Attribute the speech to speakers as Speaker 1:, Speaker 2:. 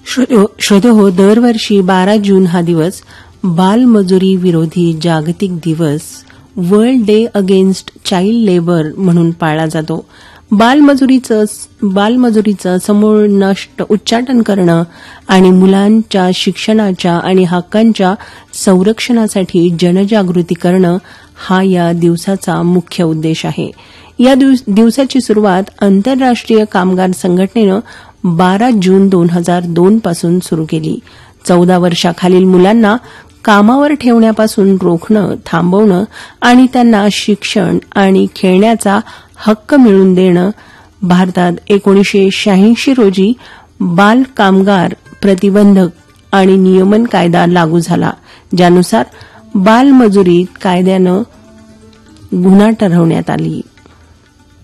Speaker 1: श्रोतेहो, दरवर्षी 12 जून हा दिवस बालमजुरी विरोधी जागतिक दिवस world day against child labour म्हणून पाळला जातो. बालमजुरीचं समूळ नष्ट उच्चाटन करणं आणि मुलांच्या शिक्षणाच्या आणि हक्कांच्या संरक्षणासाठी जनजागृती करणं हा या दिवसाचा मुख्य उद्देश आहे. या दिवसाची सुरुवात आंतरराष्ट्रीय कामगार संघटनेनं 12 जून 2002 पासून सुरू केली. 14 वर्षाखालील मुलांना कामावर ठेवण्यापासून रोखणं, थांबवणं आणि त्यांना शिक्षण आणि खेळण्याचा हक्क मिळवून देणं. भारतात 1986 रोजी बाल कामगार प्रतिबंधक आणि नियमन कायदा लागू झाला, ज्यानुसार बालमजुरी कायद्यानं गुन्हा ठरवण्यात आली.